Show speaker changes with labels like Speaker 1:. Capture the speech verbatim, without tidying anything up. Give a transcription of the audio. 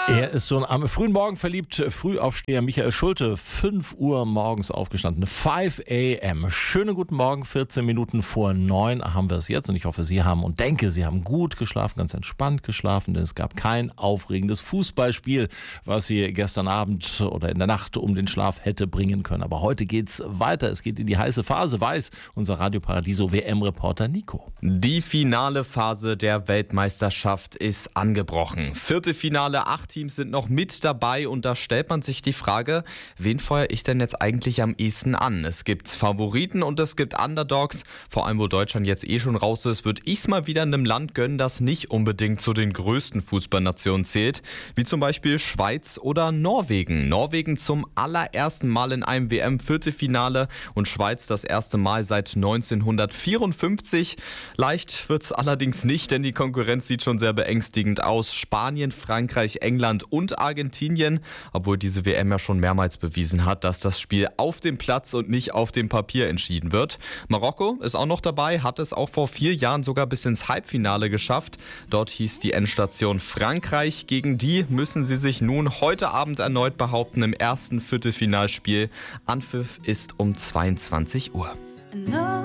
Speaker 1: Er ist schon am frühen Morgen verliebt, Frühaufsteher Michael Schulte, fünf Uhr morgens aufgestanden, fünf a m Schönen guten Morgen, vierzehn Minuten vor neun haben wir es jetzt und ich hoffe, Sie haben und denke, Sie haben gut geschlafen, ganz entspannt geschlafen, denn es gab kein aufregendes Fußballspiel, was Sie gestern Abend oder in der Nacht um den Schlaf hätte bringen können. Aber heute geht's weiter, es geht in die heiße Phase, weiß unser Radio Paradiso W M-Reporter Nico.
Speaker 2: Die finale Phase der Weltmeisterschaft ist angebrochen. Vierte Finale, acht Teams sind noch mit dabei und da stellt man sich die Frage, wen feuere ich denn jetzt eigentlich am ehesten an? Es gibt Favoriten und es gibt Underdogs. Vor allem, wo Deutschland jetzt eh schon raus ist, würde ich es mal wieder einem Land gönnen, das nicht unbedingt zu den größten Fußballnationen zählt, wie zum Beispiel Schweiz oder Norwegen. Norwegen zum allerersten Mal in einem W M-Viertelfinale und Schweiz das erste Mal seit neunzehnhundertvierundfünfzig. Leicht wird es allerdings nicht, denn die Konkurrenz sieht schon sehr beängstigend aus. Spanien, Frankreich, England und Argentinien, obwohl diese W M ja schon mehrmals bewiesen hat, dass das Spiel auf dem Platz und nicht auf dem Papier entschieden wird. Marokko ist auch noch dabei, hat es auch vor vier Jahren sogar bis ins Halbfinale geschafft. Dort hieß die Endstation Frankreich. Gegen die müssen sie sich nun heute Abend erneut behaupten im ersten Viertelfinalspiel. Anpfiff ist um zweiundzwanzig Uhr.